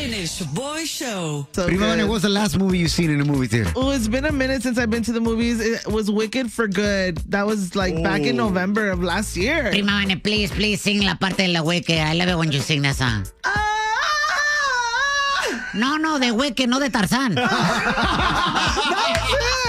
en el Shaboy Show. So Prima, good. what was the last movie you've seen in a movie theater? Oh, it's been a minute since I've been to the movies. It was Wicked for Good. That was like back in November of last year. Prima Vane, please sing la parte de la Wicked. I love it when you sing that song. No, de Wicked, no de Tarzán. That was it.